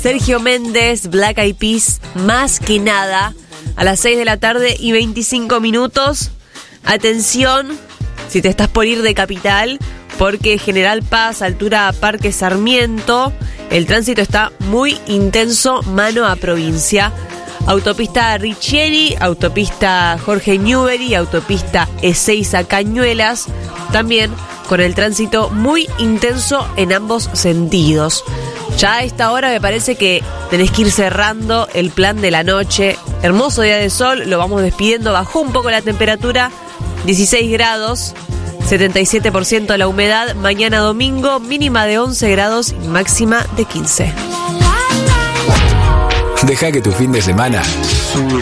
Sergio Méndez, Black Eyed Peas, Más que Nada, a las 6 de la tarde y 25 minutos. Atención, si te estás por ir de Capital, porque General Paz, altura Parque Sarmiento, el tránsito está muy intenso, mano a provincia. Autopista Riccieri, autopista Jorge Newbery, autopista Ezeiza Cañuelas, también con el tránsito muy intenso en ambos sentidos. Ya a esta hora me parece que tenés que ir cerrando el plan de la noche. Hermoso día de sol, lo vamos despidiendo, bajó un poco la temperatura, 16 grados, 77% la humedad. Mañana domingo, mínima de 11 grados y máxima de 15. Deja que tu fin de semana